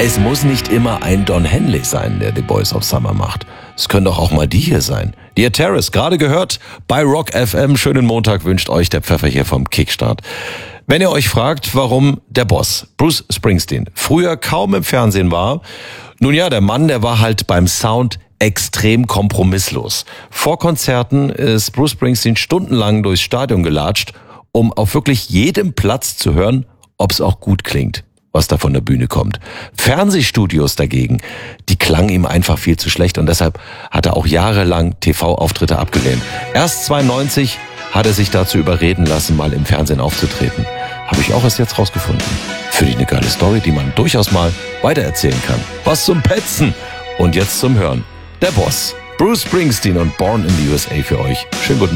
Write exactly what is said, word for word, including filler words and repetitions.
Es muss nicht immer ein Don Henley sein, der The Boys of Summer macht. Es können doch auch mal die hier sein. Dear Terrace, gerade gehört bei Rock F M. Schönen Montag wünscht euch der Pfeffer hier vom Kickstart. Wenn ihr euch fragt, warum der Boss, Bruce Springsteen, früher kaum im Fernsehen war, nun ja, der Mann, der war halt beim Sound extrem kompromisslos. Vor Konzerten ist Bruce Springsteen stundenlang durchs Stadion gelatscht, um auf wirklich jedem Platz zu hören, ob es auch gut klingt, was da von der Bühne kommt. Fernsehstudios dagegen, die klangen ihm einfach viel zu schlecht und deshalb hat er auch jahrelang T V-Auftritte abgelehnt. Erst zweiundneunzig hat er sich dazu überreden lassen, mal im Fernsehen aufzutreten. Habe ich auch erst jetzt rausgefunden. Für die eine geile Story, die man durchaus mal weitererzählen kann. Was zum Petzen und jetzt zum Hören. Der Boss, Bruce Springsteen und Born in the U S A für euch. Schönen guten